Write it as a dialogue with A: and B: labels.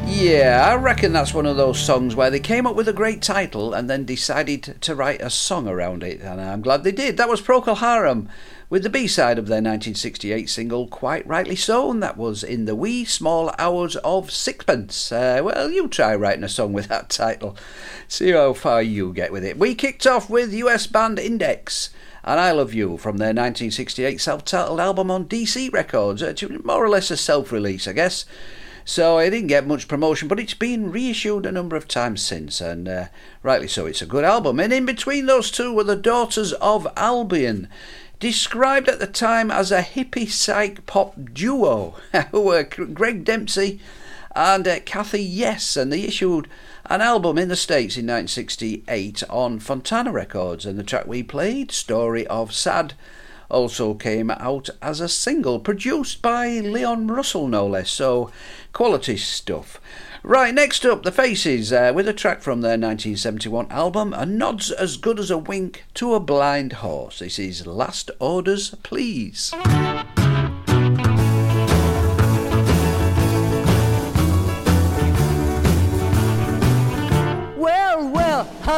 A: Yeah, I reckon that's one of those songs where they came up with a great title and then decided to write a song around it, and I'm glad they did. That was Procol Harum with the B-side of their 1968 single, Quite Rightly So, and that was In the Wee Small Hours of Sixpence. Well, you try writing a song with that title. See how far you get with it. We kicked off with US band Index and I Love You from their 1968 self-titled album on DC Records. More or less a self-release, I guess. So it didn't get much promotion, but it's been reissued a number of times since, and rightly so, it's a good album. And in between those two were the Daughters of Albion, described at the time as a hippie psych pop duo, who were Greg Dempsey and Kathy Yes, and they issued an album in the States in 1968 on Fontana Records, and the track we played, Story of Sad, also came out as a single produced by Leon Russell, no less, so quality stuff. Right, next up, The Faces, with a track from their 1971 album, A Nod's as Good as a Wink to a Blind Horse. This is Last Orders, Please.